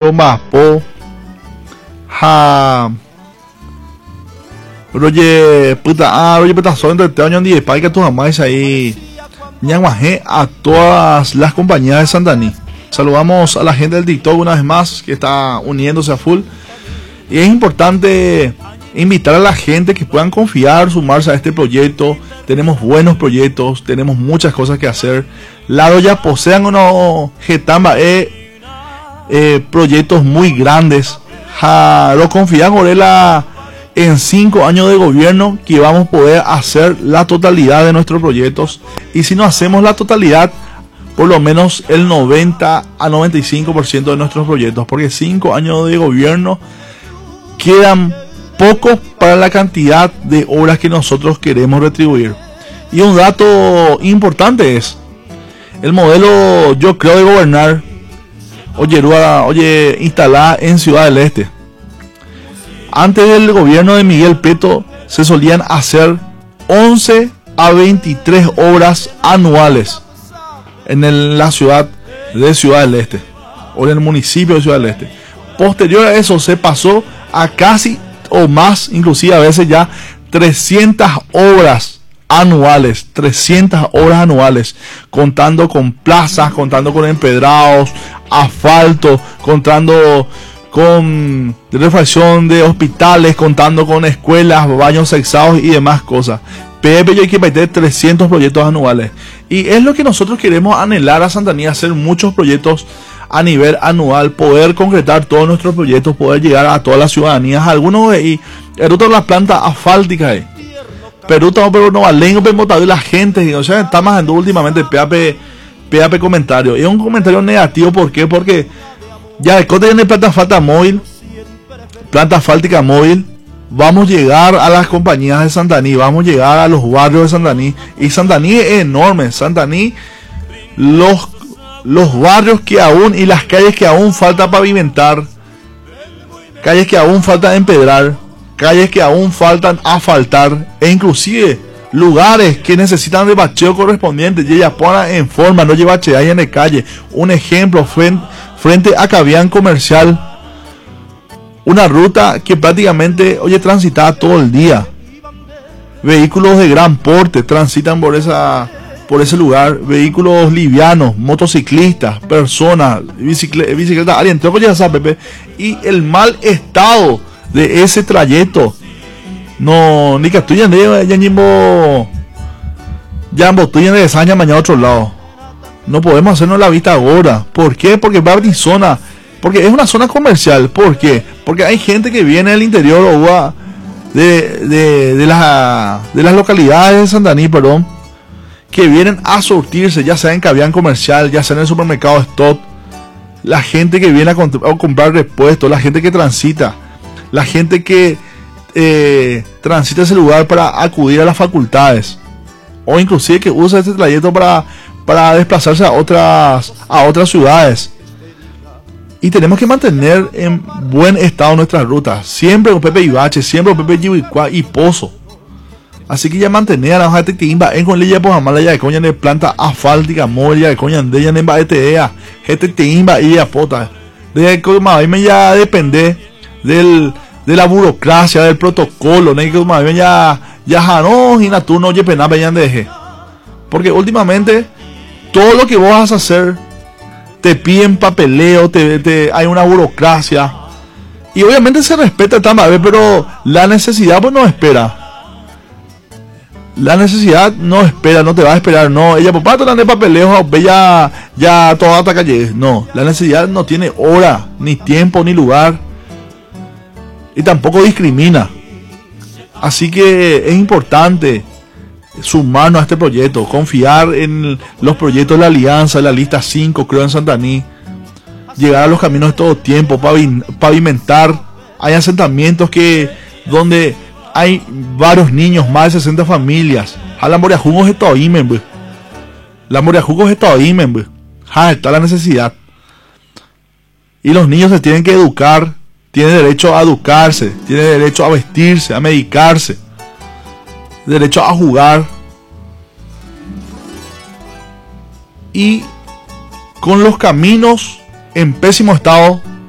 bomba po ha roye puta son entre te años 10 para que tus amáis ahí ñanguaje a todas las compañías de Santaní. Saludamos a la gente del TikTok una vez más que está uniéndose a full. Y es importante invitar a la gente que puedan confiar, sumarse a este proyecto. Tenemos buenos proyectos, tenemos muchas cosas que hacer. Lado ya posean unos getamba proyectos muy grandes. Lo confían Orela en 5 años de gobierno que vamos a poder hacer la totalidad de nuestros proyectos. Y si no hacemos la totalidad, por lo menos el 90 a 95% de nuestros proyectos, porque 5 años de gobierno quedan pocos para la cantidad de horas que nosotros queremos retribuir. Y un dato importante es el modelo, yo creo, de gobernar instalada en Ciudad del Este. Antes del gobierno de Miguel Peto se solían hacer 11 a 23 horas anuales en la ciudad de Ciudad del Este o en el municipio de Ciudad del Este. Posterior a eso se pasó a casi o más, inclusive a veces ya 300 horas anuales, contando con plazas, contando con empedrados, asfalto, contando con refacción de hospitales, contando con escuelas, baños sexados y demás cosas. Pepe, yo hay que meter 300 proyectos anuales. Y es lo que nosotros queremos anhelar a Santaní, hacer muchos proyectos a nivel anual, poder concretar todos nuestros proyectos, poder llegar a todas las ciudadanías. Algunos de ahí, el otro las plantas asfálticas ahí. Pero no valen, pero la gente, o sea, está más últimamente PAP comentario. Y es un comentario negativo, ¿por qué? Porque ya el cote tiene planta asfáltica móvil. Vamos a llegar a las compañías de Santaní, vamos a llegar a los barrios de Santaní. Y Santaní es enorme. Santaní, los barrios que aún y las calles que aún falta pavimentar, calles que aún faltan empedrar, calles que aún faltan asfaltar, e inclusive lugares que necesitan de bacheo correspondiente, y ellas ponen en forma, no lleva bacheo en la calle. Un ejemplo, frente a Cabián Comercial, una ruta que prácticamente, transitada todo el día. Vehículos de gran porte transitan por ese lugar, vehículos livianos, motociclistas, personas, bicicletas, y el mal estado de ese trayecto. No, ni que estudian de ya botuyan de desaña mañana a otro lado. No podemos hacernos la vista ahora. ¿Por qué? Porque va a zona. Porque es una zona comercial. ¿Por qué? Porque hay gente que viene del interior o de las localidades de Santaní, que vienen a surtirse, ya sea en Cabián Comercial, ya sea en el supermercado Stop. La gente que viene a comprar repuestos, la gente que transita, la gente que transita ese lugar para acudir a las facultades, o inclusive que usa este trayecto para desplazarse a otras ciudades. Y tenemos que mantener en buen estado nuestras rutas, siempre con Pepe Ibache, siempre con Pepe Yibuicua y Pozo. Así que ya mantener a la hoja de timba en con ley por jamás la ya de coña de planta asfáltica, móvil de coña de ella en baetea, gente timba y apota. De que más me ya depende de la burocracia, del protocolo, ne que más ya no y tú no lleve nada ya deje. Porque últimamente todo lo que vos vas a hacer te piden papeleo, hay una burocracia. Y obviamente se respeta también, pero la necesidad pues no espera. La necesidad no espera, no te va a esperar, no. Ella, papá, te dan de papeleo, ya toda hasta calle. No, la necesidad no tiene hora, ni tiempo, ni lugar. Y tampoco discrimina. Así que es importante sumarnos a este proyecto, confiar en los proyectos de la Alianza, la lista 5, creo, en Santaní, llegar a los caminos de todo tiempo, pavimentar. Hay asentamientos donde hay varios niños, más de 60 familias. La Moriajugos es todo imen, la Moriajugos es todo imen, está la necesidad. Y los niños se tienen que educar, tienen derecho a educarse, tienen derecho a vestirse, a medicarse, derecho a jugar. Y con los caminos en pésimo estado,